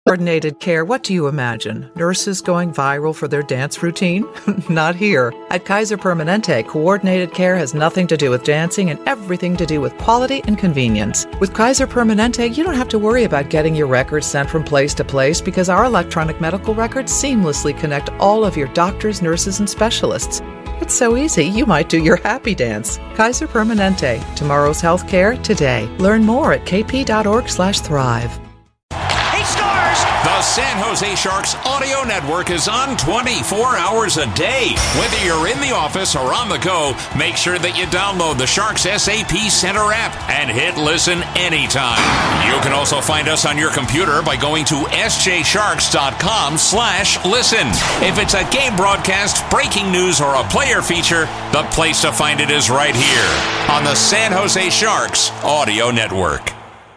Coordinated care, what do you imagine? Nurses going viral for their dance routine? Not here. At Kaiser Permanente, coordinated care has nothing to do with dancing and everything to do with quality and convenience. With Kaiser Permanente, you don't have to worry about getting your records sent from place to place because our electronic medical records seamlessly connect all of your doctors, nurses, and specialists. It's so easy, you might do your happy dance. Kaiser Permanente, tomorrow's healthcare today. Learn more at kp.org/thrive. The San Jose Sharks Audio Network is on 24 hours a day. Whether you're in the office or on the go, make sure that you download the Sharks SAP Center app and hit listen anytime. You can also find us on your computer by going to sjsharks.com/listen. If it's a game broadcast, breaking news, or a player feature, the place to find it is right here on the San Jose Sharks Audio Network.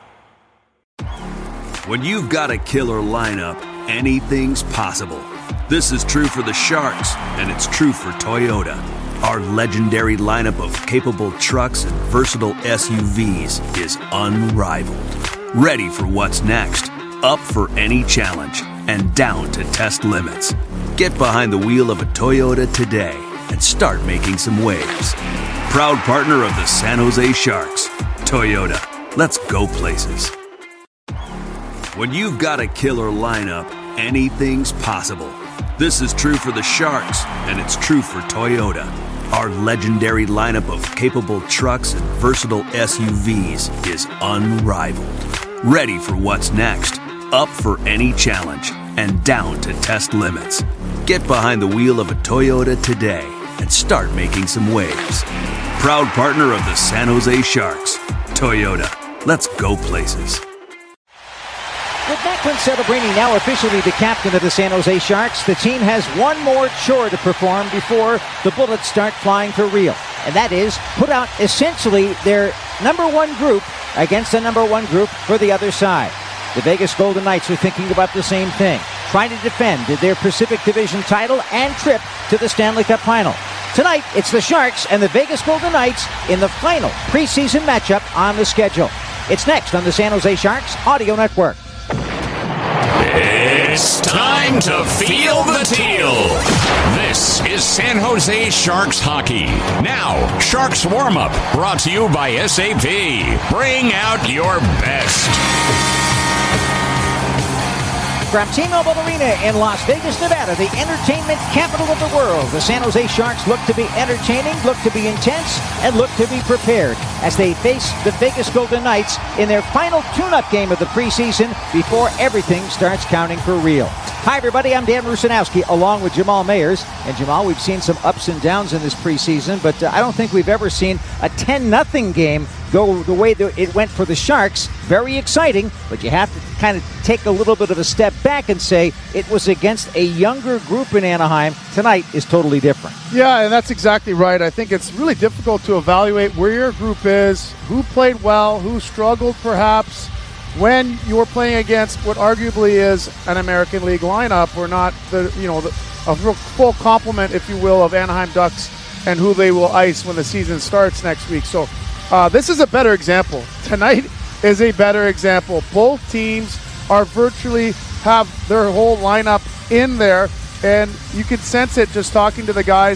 When you've got a killer lineup, anything's possible. This is true for the Sharks, and it's true for Toyota. Our legendary lineup of capable trucks and versatile SUVs is unrivaled. Ready for what's next, up for any challenge, and down to test limits. Get behind the wheel of a Toyota today and start making some waves. Proud partner of the San Jose Sharks, Toyota. Let's go places. When you've got a killer lineup, anything's possible. This is true for the Sharks, and it's true for Toyota. Our legendary lineup of capable trucks and versatile SUVs is unrivaled. Ready for what's next, up for any challenge, and down to test limits. Get behind the wheel of a Toyota today and start making some waves. Proud partner of the San Jose Sharks, Toyota. Let's go places. With Declan Celebrini now officially the captain of the San Jose Sharks, the team has one more chore to perform before the Bullets start flying for real. And that is put out essentially their number one group against the number one group for the other side. The Vegas Golden Knights are thinking about the same thing, trying to defend their Pacific Division title and trip to the Stanley Cup Final. Tonight, it's the Sharks and the Vegas Golden Knights in the final preseason matchup on the schedule. It's next on the San Jose Sharks Audio Network. It's time to feel the teal. This is San Jose Sharks hockey. Now, Sharks warm-up, brought to you by SAP. Bring out your best. From T-Mobile Arena in Las Vegas, Nevada, the entertainment capital of the world, the San Jose Sharks look to be entertaining, look to be intense, and look to be prepared as they face the Vegas Golden Knights in their final tune-up game of the preseason before everything starts counting for real. Hi, everybody. I'm Dan Rusanowski, along with Jamal Mayers. And, Jamal, we've seen some ups and downs in this preseason, but I don't think we've ever seen a 10-0 game go the way that it went for the Sharks. Very exciting, but you have to kind of take a little bit of a step back and say it was against a younger group in Anaheim. Tonight is totally different. Yeah, and that's exactly right. I think it's really difficult to evaluate where your group is, who played well, who struggled perhaps, when you're playing against what arguably is an American League lineup, or not a full complement, if you will, of Anaheim Ducks and who they will ice when the season starts next week. So this is a better example. Tonight is a better example. Both teams are virtually have their whole lineup in there, and you can sense it just talking to the guys.